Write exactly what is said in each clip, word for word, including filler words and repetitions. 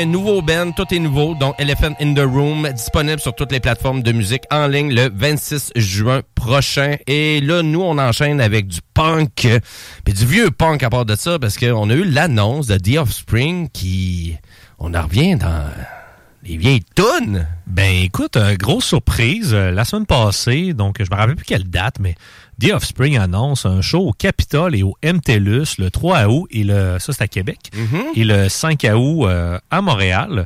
Un nouveau band, tout est nouveau, donc Elephant in the Room, disponible sur toutes les plateformes de musique en ligne le vingt-six juin prochain. Et là, nous, on enchaîne avec du punk, puis du vieux punk à part de ça, parce qu'on a eu l'annonce de The Offspring qui... On en revient dans... les vieilles tounes. Ben écoute, euh, grosse surprise, euh, la semaine passée, donc je me rappelle plus quelle date, mais The Offspring annonce un show au Capitole et au M T L U S le trois août, et le, ça c'est à Québec, mm-hmm. et le cinq août euh, à Montréal.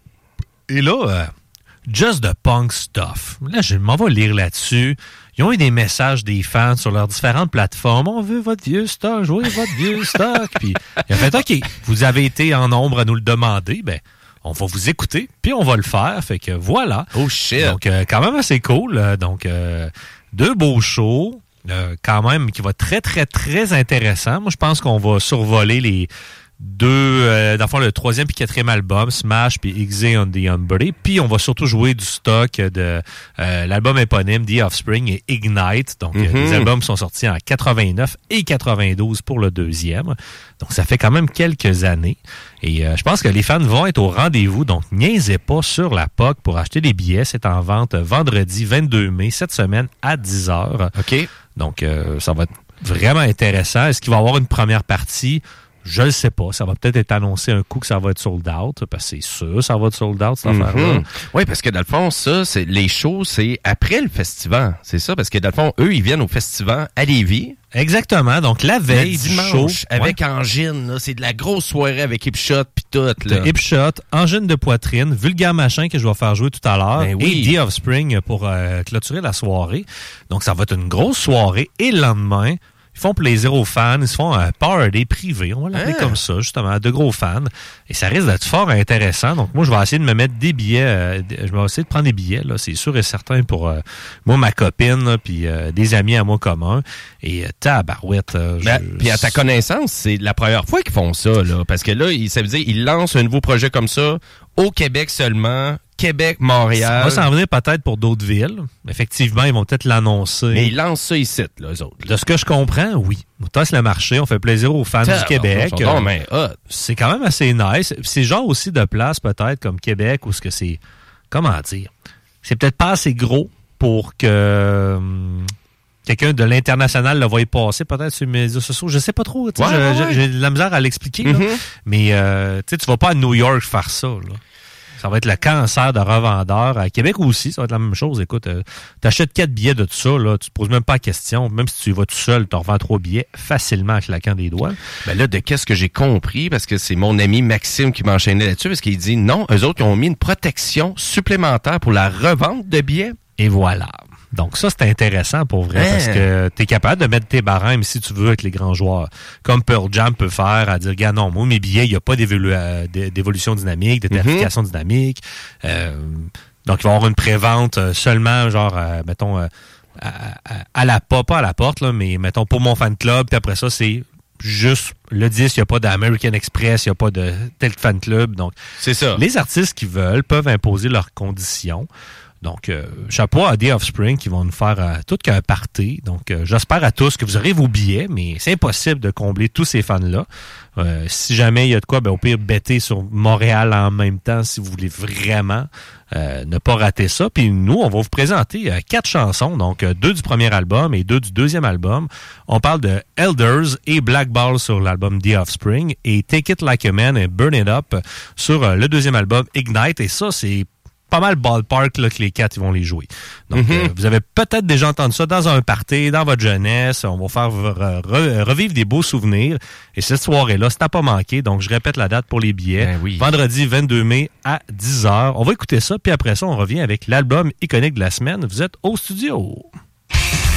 Et là, euh, just the punk stuff. Là, je m'en vais lire là-dessus. Ils ont eu des messages des fans sur leurs différentes plateformes. On veut votre vieux stock, jouez votre vieux stock. Puis il a fait, OK, vous avez été en nombre à nous le demander, ben on va vous écouter, puis on va le faire. Fait que voilà. Oh shit! Donc, euh, quand même assez cool. Donc, euh, deux beaux shows, euh, quand même, qui va être très, très, très intéressant. Moi, je pense qu'on va survoler les deux, euh, dans le fond, le troisième puis quatrième album, Smash puis Exe on the Unburied. Puis, on va surtout jouer du stock de euh, l'album éponyme The Offspring et Ignite. Donc, mm-hmm. euh, les albums sont sortis en quatre-vingt-neuf et quatre-vingt-douze pour le deuxième. Donc, ça fait quand même quelques années. Et euh, je pense que les fans vont être au rendez-vous. Donc, niaisez pas sur la P O C pour acheter les billets. C'est en vente vendredi vingt-deux mai, cette semaine, à dix heures. OK. Donc, euh, ça va être vraiment intéressant. Est-ce qu'il va y avoir une première partie? Je le sais pas. Ça va peut-être être annoncé un coup que ça va être sold out, parce que c'est sûr ça va être sold out, cette mm-hmm. affaire-là. Oui, parce que dans le fond, ça, c'est les shows, c'est après le festival. C'est ça, parce que dans le fond, eux, ils viennent au festival à Lévis. Exactement. Donc, la veille le du dimanche, show. avec ouais. Angine, là, c'est de la grosse soirée avec Hipshot pis tout. Là. Hipshot, Angine de poitrine, Vulgaire Machin que je vais faire jouer tout à l'heure, ben oui. et The Offspring pour euh, clôturer la soirée. Donc, ça va être une grosse soirée. Et le lendemain, ils font plaisir aux fans, ils se font un party privé, on va l'appeler ah. comme ça, justement, de gros fans. Et ça risque d'être fort intéressant. Donc, moi, je vais essayer de me mettre des billets. Euh, je vais essayer de prendre des billets, là, c'est sûr et certain, pour euh, moi, ma copine, puis euh, des amis à moi communs. Et euh, tabarouette. Euh, ben, puis à ta connaissance, c'est la première fois qu'ils font ça, là. Parce que là, ça veut dire ils lancent un nouveau projet comme ça au Québec seulement. Québec, Montréal. Ça va s'en venir peut-être pour d'autres villes. Effectivement, ils vont peut-être l'annoncer. Mais ils lancent ça ici, là, eux autres. De ce que je comprends, oui. On tasse le marché, on fait plaisir aux fans ça, du Québec. Bon, bon, ben, oh. C'est quand même assez nice. C'est genre aussi de place, peut-être, comme Québec, où ce que c'est... Comment dire? C'est peut-être pas assez gros pour que... Hum, quelqu'un de l'international le va y passer, peut-être sur les médias sociaux. Je sais pas trop. Ouais, j'ai, ouais. j'ai de la misère à l'expliquer. Mm-hmm. Là. Mais euh, tu vas pas à New York faire ça, là. Ça va être le cancer de revendeurs. À Québec aussi, ça va être la même chose. Écoute, euh, t'achètes quatre billets de tout ça, là, tu te poses même pas la question. Même si tu y vas tout seul, tu revends trois billets facilement en claquant des doigts. Ben là, de qu'est-ce que j'ai compris, parce que c'est mon ami Maxime qui m'enchaînait là-dessus, parce qu'il dit non, eux autres, ils ont mis une protection supplémentaire pour la revente de billets. Et voilà. Donc ça, c'est intéressant pour vrai, hein? Parce que t'es capable de mettre tes barèmes si tu veux avec les grands joueurs. Comme Pearl Jam peut faire, à dire, gars, non, moi, mes billets, il n'y a pas d'évolu- euh, d'évolution dynamique, de tarification mm-hmm. dynamique. Euh, donc, il va y avoir une prévente seulement, genre, euh, mettons, euh, à, à, à la pas, pas à la porte, là, mais mettons, pour mon fan club, puis après ça, c'est juste le disque, il n'y a pas d'American Express, il n'y a pas de tel fan club. Donc, c'est ça. Les artistes qui veulent peuvent imposer leurs conditions. Donc, euh, chapeau à The Offspring qui vont nous faire euh, tout qu'un party. Donc, euh, j'espère à tous que vous aurez vos billets, mais c'est impossible de combler tous ces fans-là. Euh, si jamais il y a de quoi, ben, au pire, bêtez sur Montréal en même temps si vous voulez vraiment euh, ne pas rater ça. Puis nous, on va vous présenter euh, quatre chansons, donc euh, deux du premier album et deux du deuxième album. On parle de Elders et Black Ball sur l'album The Offspring et Take It Like a Man et Burn It Up sur euh, le deuxième album Ignite. Et ça, c'est pas mal ballpark là, que les quatre ils vont les jouer. Donc, mm-hmm. euh, vous avez peut-être déjà entendu ça dans un party, dans votre jeunesse. On va faire re- re- revivre des beaux souvenirs. Et cette soirée-là, c'est à pas manquer. Donc, je répète la date pour les billets. Ben oui. Vendredi vingt-deux mai à dix heures. On va écouter ça, puis après ça, on revient avec l'album iconique de la semaine. Vous êtes au studio.